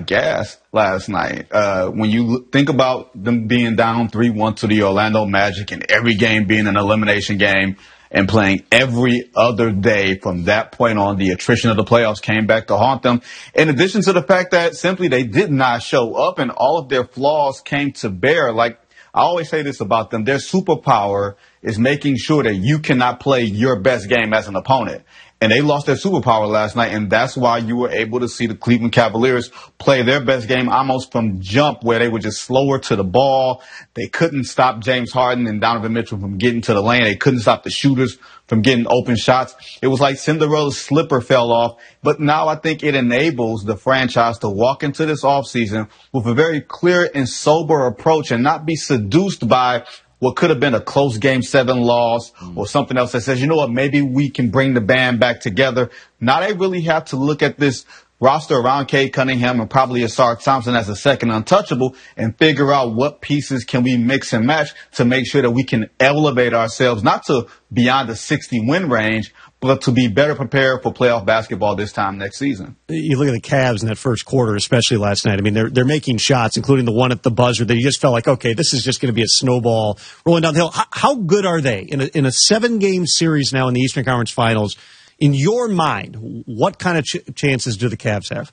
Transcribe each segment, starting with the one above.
gas last night. When you think about them being down 3-1 to the Orlando Magic and every game being an elimination game and playing every other day from that point on, the attrition of the playoffs came back to haunt them. In addition to the fact that simply they did not show up and all of their flaws came to bear. Like I always say this about them, their superpower is making sure that you cannot play your best game as an opponent. And they lost their superpower last night, and that's why you were able to see the Cleveland Cavaliers play their best game almost from jump, where they were just slower to the ball. They couldn't stop James Harden and Donovan Mitchell from getting to the lane. They couldn't stop the shooters from getting open shots. It was like Cinderella's slipper fell off. But now I think it enables the franchise to walk into this offseason with a very clear and sober approach and not be seduced by what could have been a close Game 7 loss or something else that says, you know what, maybe we can bring the band back together. Now they really have to look at this roster around Cade Cunningham and probably Asar Thompson as a second untouchable and figure out what pieces can we mix and match to make sure that we can elevate ourselves, not to beyond the 60-win range, but to be better prepared for playoff basketball this time next season. You look at the Cavs in that first quarter, especially last night. I mean, they're making shots, including the one at the buzzer that you just felt like, okay, this is just going to be a snowball rolling down the hill. How good are they in a 7-game series now in the Eastern Conference Finals? In your mind, what kind of chances do the Cavs have?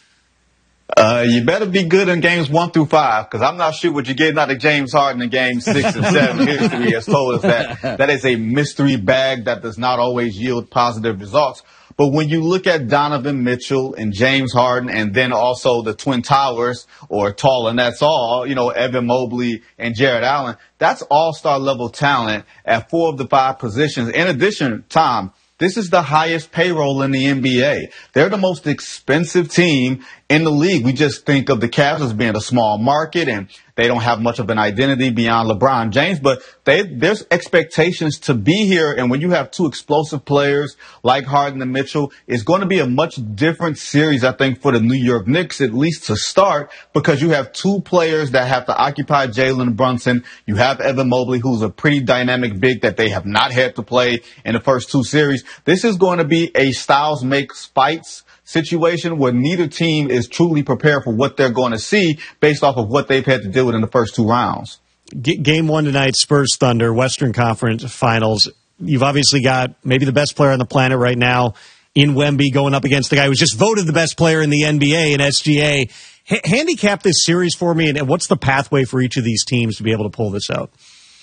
You better be good in games 1 through 5, because I'm not sure what you're getting out of James Harden in games 6 and 7. History has told us that is a mystery bag that does not always yield positive results. But when you look at Donovan Mitchell and James Harden and then also the Twin Towers, or Tall and That's All, Evan Mobley and Jared Allen, that's all-star level talent at 4 of the 5 positions. In addition, Tom, this is the highest payroll in the NBA. They're the most expensive team in the league. We just think of the Cavs as being a small market and they don't have much of an identity beyond LeBron James, but there's expectations to be here. And when you have 2 explosive players like Harden and Mitchell, it's going to be a much different series, I think, for the New York Knicks, at least to start, because you have 2 players that have to occupy Jalen Brunson. You have Evan Mobley, who's a pretty dynamic big that they have not had to play in the first 2 series. This is going to be a styles makes fights situation where neither team is truly prepared for what they're going to see based off of what they've had to deal with in the first 2 rounds. Game 1 tonight, Spurs Thunder, Western Conference Finals. You've obviously got maybe the best player on the planet right now in Wemby going up against the guy who was just voted the best player in the NBA in SGA. Handicap this series for me, and what's the pathway for each of these teams to be able to pull this out?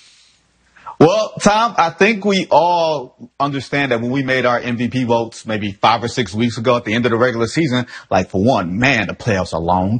Well, Tom, I think we all understand that when we made our MVP votes maybe 5 or 6 weeks ago at the end of the regular season, like, for one, man, the playoffs are long.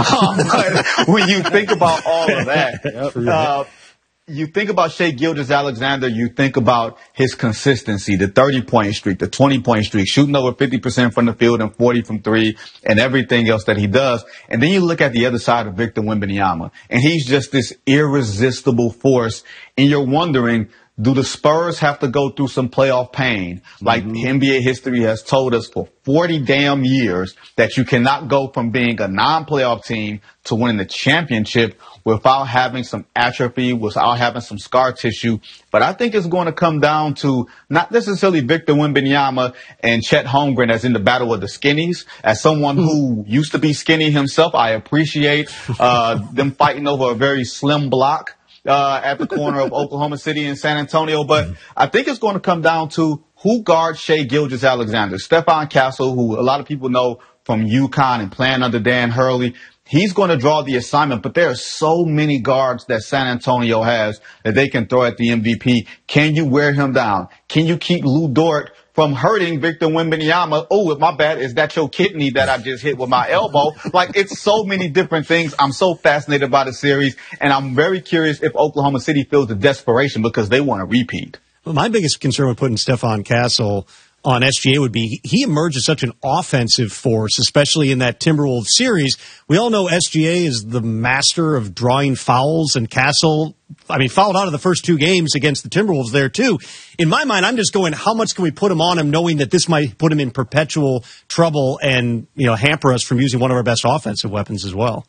But when you think about all of that, you think about Shai Gilgeous-Alexander, you think about his consistency, the 30-point streak, the 20-point streak, shooting over 50% from the field and 40 from 3, and everything else that he does. And then you look at the other side of Victor Wembanyama, and he's just this irresistible force, and you're wondering, do the Spurs have to go through some playoff pain? Like NBA history has told us for 40 damn years that you cannot go from being a non-playoff team to winning the championship without having some atrophy, without having some scar tissue. But I think it's going to come down to not necessarily Victor Wembanyama and Chet Holmgren as in the battle of the skinnies. As someone who used to be skinny himself, I appreciate them fighting over a very slim block at the corner of Oklahoma City and San Antonio. But I think it's going to come down to who guards Shai Gilgeous-Alexander. Stephon Castle, who a lot of people know from UConn and playing under Dan Hurley, he's going to draw the assignment. But there are so many guards that San Antonio has that they can throw at the MVP. Can you wear him down? Can you keep Lou Dort from hurting Victor Wembanyama? Oh, my bad. Is that your kidney that I just hit with my elbow? Like, it's so many different things. I'm so fascinated by the series, and I'm very curious if Oklahoma City feels the desperation because they want to repeat. Well, my biggest concern with putting Stephon Castle on SGA would be he emerged as such an offensive force, especially in that Timberwolves series. We all know SGA is the master of drawing fouls, and Castle, fouled out of the first 2 games against the Timberwolves there too. In my mind, I'm just going, how much can we put him on him knowing that this might put him in perpetual trouble and, hamper us from using one of our best offensive weapons as well?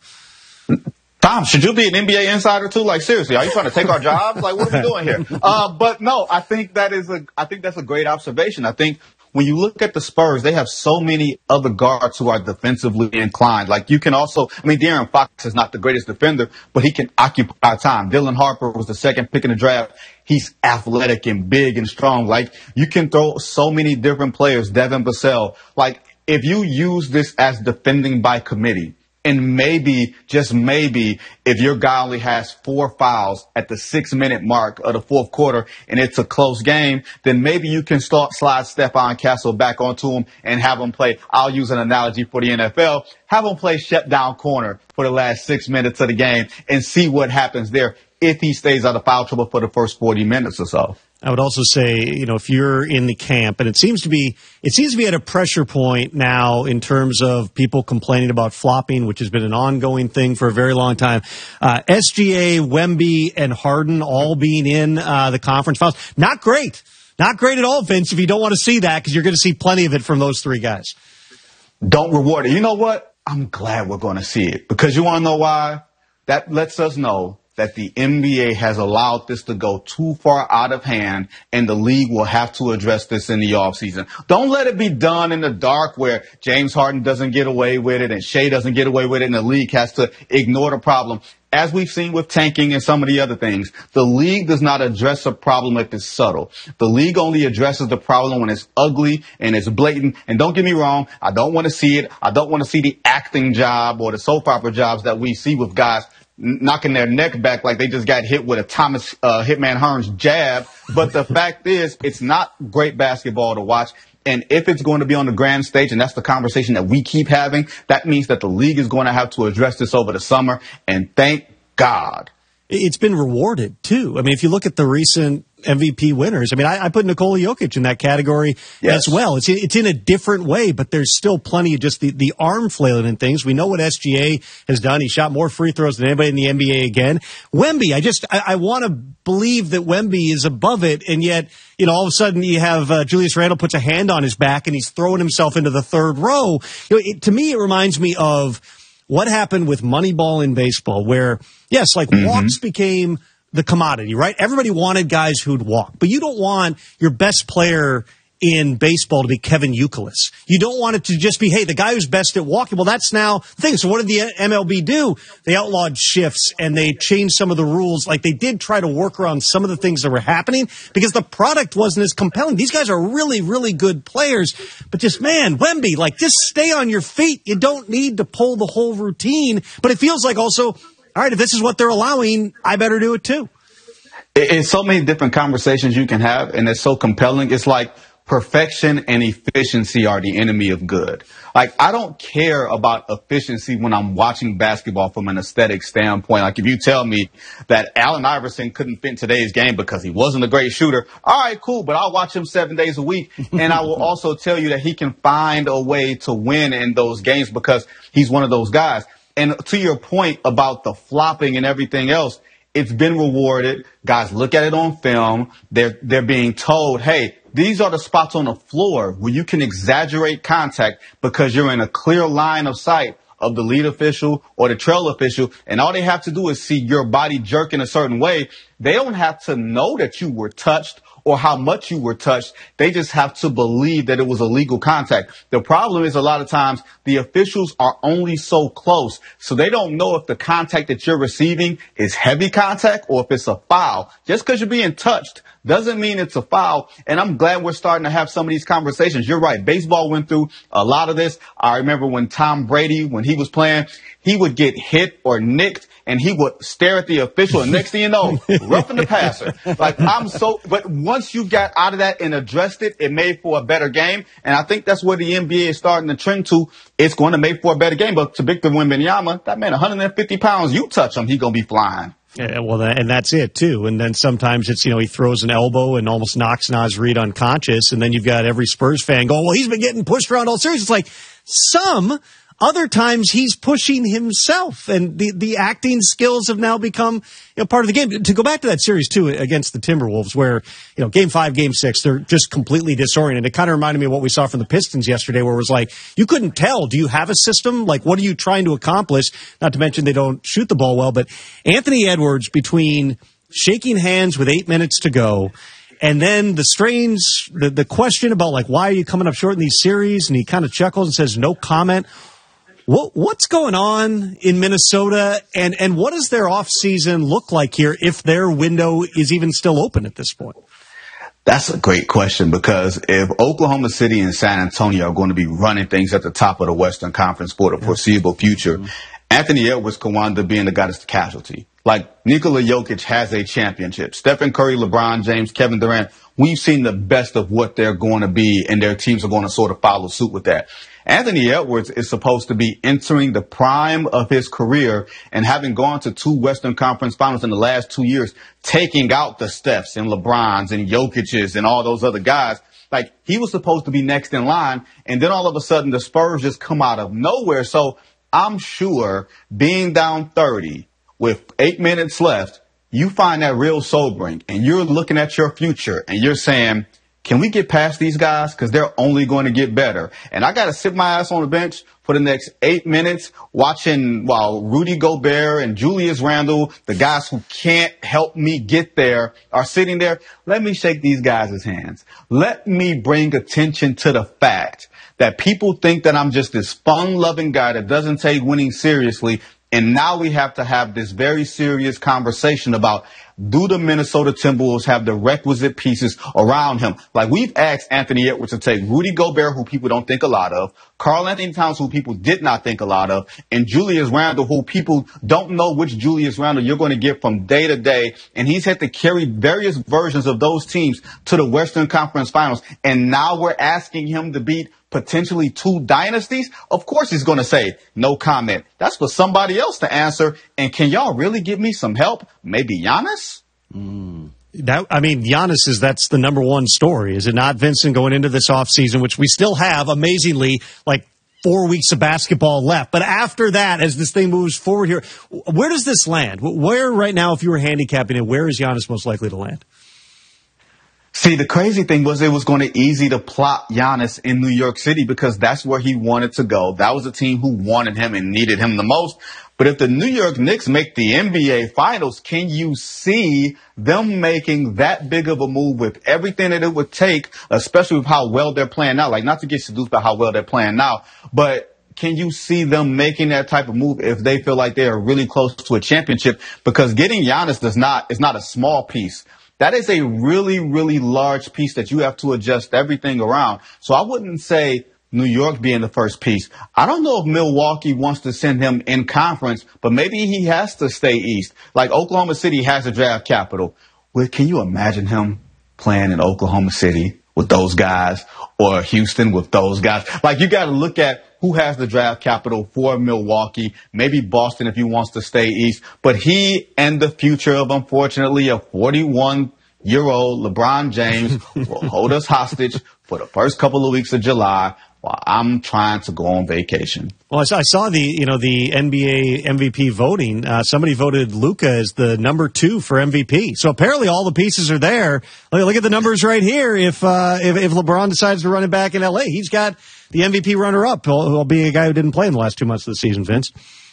Tom, should you be an NBA insider too? Like, seriously, are you trying to take our jobs? Like, what are we doing here? But no, I think that's a great observation. I think when you look at the Spurs, they have so many other guards who are defensively inclined. Like you can also, I mean, De'Aaron Fox is not the greatest defender, but he can occupy time. Dylan Harper was the second pick in the draft. He's athletic and big and strong. Like you can throw so many different players. Devin Vassell. Like if you use this as defending by committee, and maybe, just maybe, if your guy only has 4 fouls at the 6-minute mark of the fourth quarter and it's a close game, then maybe you can slide Stephon Castle back onto him and have him play. I'll use an analogy for the NFL. Have him play shutdown corner for the last 6 minutes of the game and see what happens there if he stays out of foul trouble for the first 40 minutes or so. I would also say, if you're in the camp, and it seems to be at a pressure point now in terms of people complaining about flopping, which has been an ongoing thing for a very long time. SGA, Wemby, and Harden all being in the conference finals. Not great. Not great at all, Vince, if you don't want to see that, because you're going to see plenty of it from those three guys. Don't reward it. You know what? I'm glad we're going to see it. Because you want to know why? That lets us know that the NBA has allowed this to go too far out of hand, and the league will have to address this in the offseason. Don't let it be done in the dark where James Harden doesn't get away with it and Shea doesn't get away with it and the league has to ignore the problem. As we've seen with tanking and some of the other things, the league does not address a problem if it's subtle. The league only addresses the problem when it's ugly and it's blatant. And don't get me wrong, I don't want to see it. I don't want to see the acting job or the soap opera jobs that we see with guys knocking their neck back like they just got hit with a Thomas Hitman Hearns jab. But the fact is, it's not great basketball to watch. And if it's going to be on the grand stage, and that's the conversation that we keep having, that means that the league is going to have to address this over the summer. And thank God. It's been rewarded, too. I mean, if you look at the recent MVP winners, I mean, I put Nikola Jokic in that category as well. It's in a different way, but there's still plenty of just the arm flailing and things. We know what SGA has done. He shot more free throws than anybody in the NBA again. Wemby, I want to believe that Wemby is above it, and yet, all of a sudden you have Julius Randle puts a hand on his back and he's throwing himself into the third row. To me, it reminds me of what happened with Moneyball in baseball, where, yes, walks became the commodity, right? Everybody wanted guys who'd walk, but you don't want your best player in baseball to be Kevin Youkilis. You don't want it to just be, hey, the guy who's best at walking. Well, that's now the thing. So what did the MLB do? They outlawed shifts and they changed some of the rules. Like they did try to work around some of the things that were happening because the product wasn't as compelling. These guys are really, really good players, but just, man, Wemby, just stay on your feet. You don't need to pull the whole routine, but it feels like also, all right, if this is what they're allowing, I better do it too. It's so many different conversations you can have, and it's so compelling. It's like perfection and efficiency are the enemy of good. I don't care about efficiency when I'm watching basketball from an aesthetic standpoint. If you tell me that Allen Iverson couldn't fit in today's game because he wasn't a great shooter, all right, cool, but I'll watch him 7 days a week. And I will also tell you that he can find a way to win in those games because he's one of those guys. And to your point about the flopping and everything else, it's been rewarded. Guys look at it on film. They're being told, hey, these are the spots on the floor where you can exaggerate contact because you're in a clear line of sight of the lead official or the trail official, and all they have to do is see your body jerk in a certain way. They don't have to know that you were touched or how much you were touched. They just have to believe that it was illegal contact. The problem is a lot of times the officials are only so close, so they don't know if the contact that you're receiving is heavy contact or if it's a foul. Just because you're being touched doesn't mean it's a foul. And I'm glad we're starting to have some of these conversations. You're right. Baseball went through a lot of this. I remember when Tom Brady, when he was playing, he would get hit or nicked and he would stare at the official, and next thing you know, roughing the passer. But once you got out of that and addressed it, it made for a better game. And I think that's where the NBA is starting to trend to. It's going to make for a better game. But to Victor Wembanyama, that man, 150 pounds, you touch him, he's going to be flying. Yeah, well, and that's it, too. And then sometimes it's, he throws an elbow and almost knocks Naz Reid unconscious. And then you've got every Spurs fan going, well, he's been getting pushed around all series. It's like other times he's pushing himself, and the acting skills have now become part of the game. To go back to that series, too, against the Timberwolves, where, game 5, game 6, they're just completely disoriented. It kind of reminded me of what we saw from the Pistons yesterday, where it was like, you couldn't tell. Do you have a system? What are you trying to accomplish? Not to mention they don't shoot the ball well, but Anthony Edwards, between shaking hands with 8 minutes to go And then the question about, like, why are you coming up short in these series? And he kind of chuckles and says, no comment. What's going on in Minnesota, and what does their offseason look like here if their window is even still open at this point? That's a great question, because if Oklahoma City and San Antonio are going to be running things at the top of the Western Conference for the foreseeable future, Anthony Edwards could wind up being the guy that's the casualty. Like, Nikola Jokic has a championship. Stephen Curry, LeBron James, Kevin Durant, we've seen the best of what they're going to be, and their teams are going to sort of follow suit with that. Anthony Edwards is supposed to be entering the prime of his career, and having gone to 2 Western Conference finals in the last 2 years, taking out the Stephs and LeBrons and Jokic's and all those other guys. Like, he was supposed to be next in line, and then all of a sudden the Spurs just come out of nowhere. So I'm sure being down 30 with 8 minutes left, you find that real sobering, and you're looking at your future and you're saying, can we get past these guys? Because they're only going to get better. And I got to sit my ass on the bench for the next 8 minutes watching while Rudy Gobert and Julius Randle, the guys who can't help me get there, are sitting there. Let me shake these guys' hands. Let me bring attention to the fact that people think that I'm just this fun-loving guy that doesn't take winning seriously. And now we have to have this very serious conversation about, do the Minnesota Timberwolves have the requisite pieces around him? Like, we've asked Anthony Edwards to take Rudy Gobert, who people don't think a lot of, Karl Anthony Towns, who people did not think a lot of, and Julius Randle, who people don't know which Julius Randle you're going to get from day to day. And he's had to carry various versions of those teams to the Western Conference Finals. And now we're asking him to beat potentially 2 dynasties. Of course he's going to say no comment. That's for somebody else to answer. And can y'all really give me some help? Maybe Giannis? Giannis that's the number one story, is it not, Vincent, going into this offseason, which we still have, amazingly, like 4 weeks of basketball left. But after that, as this thing moves forward here, where does this land? Where right now, if you were handicapping it, where is Giannis most likely to land? See, the crazy thing was it was going to be easy to plot Giannis in New York City because that's where he wanted to go. That was a team who wanted him and needed him the most. But if the New York Knicks make the NBA Finals, can you see them making that big of a move with everything that it would take, especially with how well they're playing now? Like, not to get seduced by how well they're playing now, but can you see them making that type of move if they feel like they are really close to a championship? Because getting Giannis is not a small piece. That is a really, really large piece that you have to adjust everything around. So I wouldn't say New York being the first piece. I don't know if Milwaukee wants to send him in conference, but maybe he has to stay east. Like, Oklahoma City has a draft capital. Well, can you imagine him playing in Oklahoma City with those guys, or Houston with those guys? Like, you got to look at who has the draft capital for Milwaukee, maybe Boston if he wants to stay east. But he and the future of, unfortunately, a 41-year-old LeBron James will hold us hostage for the first couple of weeks of July while I'm trying to go on vacation. Well, I saw the NBA MVP voting. Somebody voted Luka as the number 2 for MVP. So apparently all the pieces are there. Look at the numbers right here. If LeBron decides to run it back in LA, he's got the MVP runner-up. He'll be a guy who didn't play in the last 2 months of the season, Vince.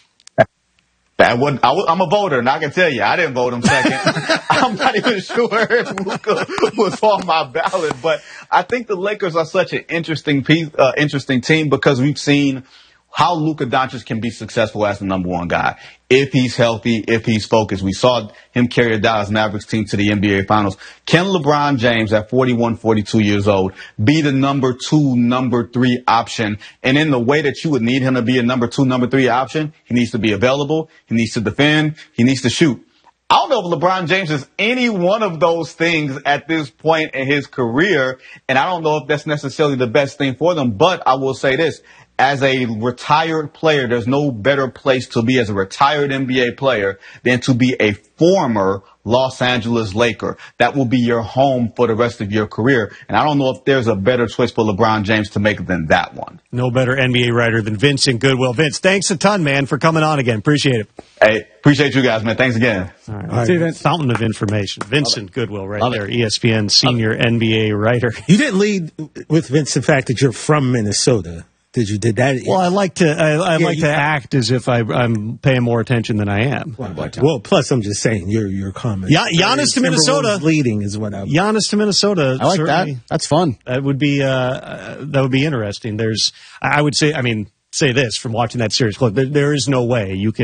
I'm a voter, and I can tell you, I didn't vote him second. I'm not even sure if Luka was on my ballot, but I think the Lakers are such an interesting team because we've seen how Luka Doncic can be successful as the number 1 guy. If he's healthy, if he's focused. We saw him carry a Dallas Mavericks team to the NBA Finals. Can LeBron James, at 41, 42 years old, be the number 2, number 3 option? And in the way that you would need him to be a number 2, number 3 option, he needs to be available, he needs to defend, he needs to shoot. I don't know if LeBron James is any one of those things at this point in his career, and I don't know if that's necessarily the best thing for them, but I will say this. As a retired player, there's no better place to be as a retired NBA player than to be a former Los Angeles Laker. That will be your home for the rest of your career. And I don't know if there's a better choice for LeBron James to make than that one. No better NBA writer than Vincent Goodwill. Vince, thanks a ton, man, for coming on again. Appreciate it. Hey, appreciate you guys, man. Thanks again. All right. See, fountain of information. Vincent Goodwill right there, ESPN senior NBA writer. You didn't lead with, Vince, the fact that you're from Minnesota. that you did that. Well, I like to act as if I'm paying more attention than I am. Well, plus I'm just saying your comment. Yeah, Giannis to Minnesota leading is what I'm. Giannis to Minnesota. I like that. That's fun. That would be interesting. I would say this from watching that series. Look, there is no way you can